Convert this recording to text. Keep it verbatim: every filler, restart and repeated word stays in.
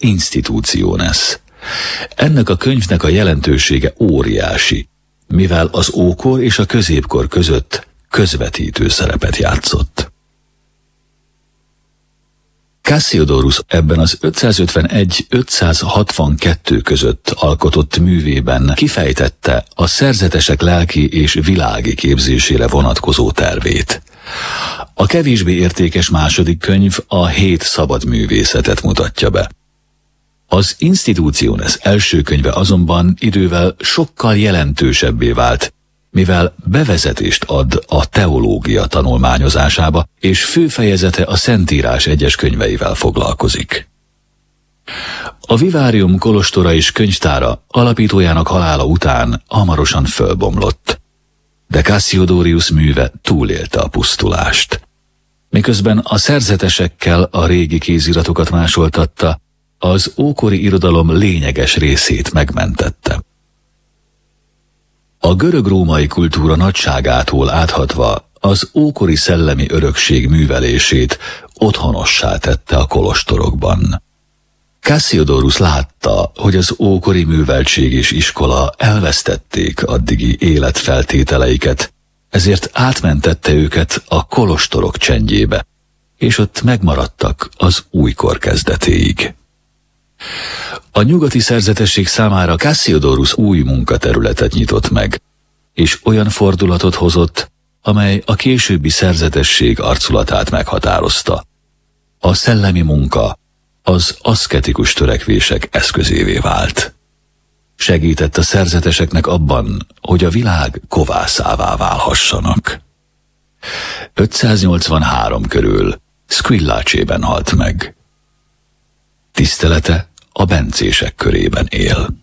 Institutiones. Ennek a könyvnek a jelentősége óriási, mivel az ókor és a középkor között közvetítő szerepet játszott. Cassiodorus ebben az ötszázötvenegy-ötszázhatvankettő között alkotott művében kifejtette a szerzetesek lelki és világi képzésére vonatkozó tervét. A kevésbé értékes második könyv a hét szabad művészetet mutatja be. Az Institutiones első könyve azonban idővel sokkal jelentősebbé vált, mivel bevezetést ad a teológia tanulmányozásába, és fő fejezete a Szentírás egyes könyveivel foglalkozik. A Vivarium kolostora és könyvtára alapítójának halála után hamarosan fölbomlott, de Cassiodorus műve túlélte a pusztulást. Miközben a szerzetesekkel a régi kéziratokat másoltatta, az ókori irodalom lényeges részét megmentette. A görög-római kultúra nagyságától áthatva az ókori szellemi örökség művelését otthonossá tette a kolostorokban. Cassiodorus látta, hogy az ókori műveltség és iskola elvesztették addigi életfeltételeiket, ezért átmentette őket a kolostorok csendjébe, és ott megmaradtak az újkor kezdetéig. A nyugati szerzetesség számára Cassiodorus új munkaterületet nyitott meg, és olyan fordulatot hozott, amely a későbbi szerzetesség arculatát meghatározta. A szellemi munka az aszketikus törekvések eszközévé vált. Segített a szerzeteseknek abban, hogy a világ kovászává válhassanak. ötszáznyolcvanhárom körül Squillace-ben halt meg. Tisztelete a bencések körében él.